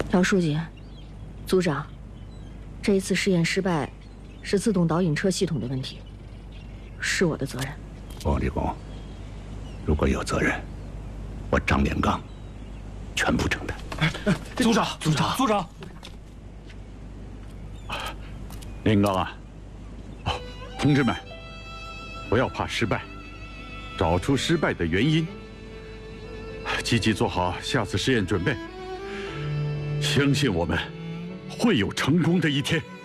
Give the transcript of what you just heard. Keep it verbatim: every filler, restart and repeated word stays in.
姚书记，组长，这一次试验失败，是自动导引车系统的问题，是我的责任。 王立功，如果有责任，我张连刚全部承担。 哎哎，组长，组长，组长， 连刚啊，哦，同志们，不要怕失败，找出失败的原因，积极做好下次试验准备。相信我们会有成功的一天。